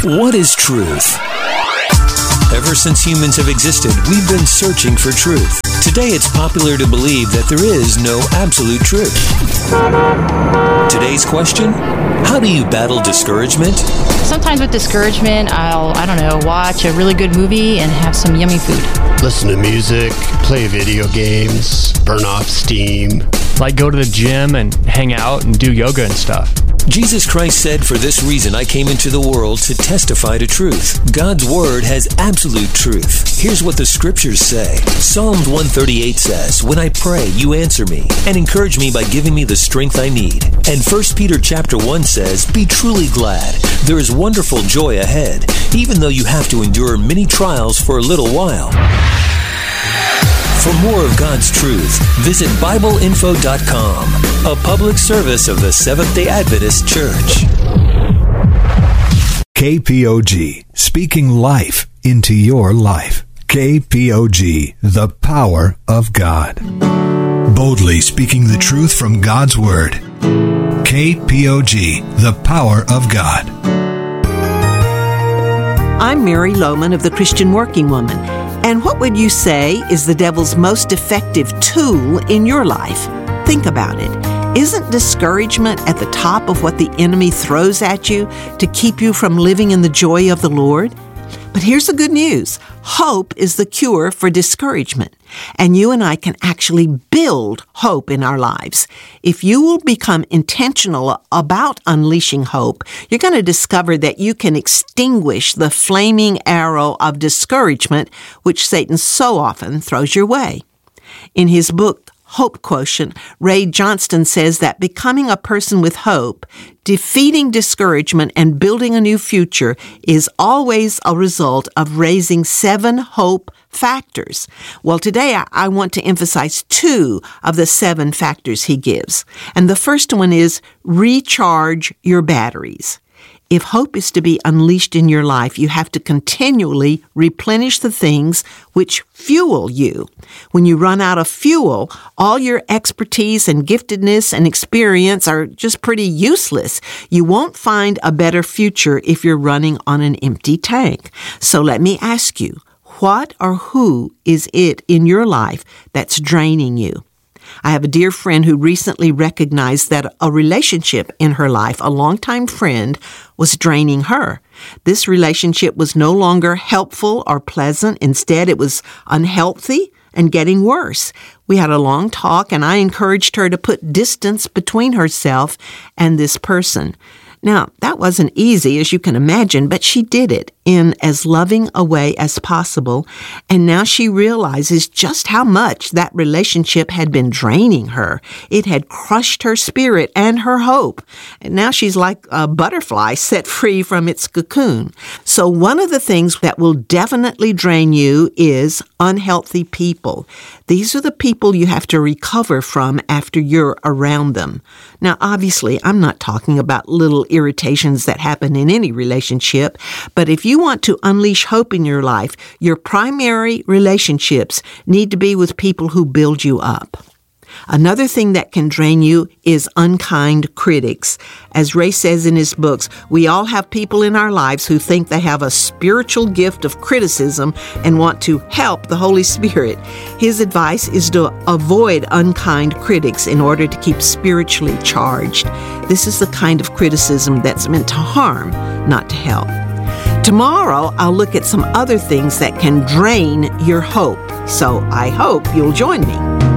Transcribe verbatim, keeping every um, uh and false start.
What is truth? Ever since humans have existed, we've been searching for truth. Today, it's popular to believe that there is no absolute truth. Today's question: how do you battle discouragement? Sometimes with discouragement, I'll, I don't know, watch a really good movie and have some yummy food. Listen to music, play video games, burn off steam. Like go to the gym and hang out and do yoga and stuff. Jesus Christ said, "For this reason I came into the world to testify to truth." God's word has absolute truth. Here's what the scriptures say. Psalms one thirty-eight says, "When I pray, you answer me and encourage me by giving me the strength I need." And First Peter chapter one says, "Be truly glad. There is wonderful joy ahead, even though you have to endure many trials for a little while." For more of God's truth, visit Bible info dot com, a public service of the Seventh-day Adventist Church. K P O G, speaking life into your life. K P O G, the power of God. Boldly speaking the truth from God's Word. K P O G, the power of God. I'm Mary Lohman of the Christian Working Woman. And what would you say is the devil's most effective tool in your life? Think about it. Isn't discouragement at the top of what the enemy throws at you to keep you from living in the joy of the Lord? But here's the good news. Hope is the cure for discouragement. And you and I can actually build hope in our lives. If you will become intentional about unleashing hope, you're going to discover that you can extinguish the flaming arrow of discouragement which Satan so often throws your way. In his book, Hope Quotient, Ray Johnston says that becoming a person with hope, defeating discouragement, and building a new future is always a result of raising seven hope factors. Well, today I, I want to emphasize two of the seven factors he gives. And the first one is recharge your batteries. If hope is to be unleashed in your life, you have to continually replenish the things which fuel you. When you run out of fuel, all your expertise and giftedness and experience are just pretty useless. You won't find a better future if you're running on an empty tank. So let me ask you, what or who is it in your life that's draining you? I have a dear friend who recently recognized that a relationship in her life, a longtime friend, was draining her. This relationship was no longer helpful or pleasant. Instead, it was unhealthy and getting worse. We had a long talk, and I encouraged her to put distance between herself and this person. Now, that wasn't easy, as you can imagine, but she did it in as loving a way as possible, and now she realizes just how much that relationship had been draining her. It had crushed her spirit and her hope, and now she's like a butterfly set free from its cocoon. So one of the things that will definitely drain you is unhealthy people. These are the people you have to recover from after you're around them. Now, obviously, I'm not talking about little irritations that happen in any relationship, but if you want to unleash hope in your life, your primary relationships need to be with people who build you up. Another thing that can drain you is unkind critics. As Ray says in his books, we all have people in our lives who think they have a spiritual gift of criticism and want to help the Holy Spirit. His advice is to avoid unkind critics in order to keep spiritually charged. This is the kind of criticism that's meant to harm, not to help. Tomorrow, I'll look at some other things that can drain your hope. So I hope you'll join me.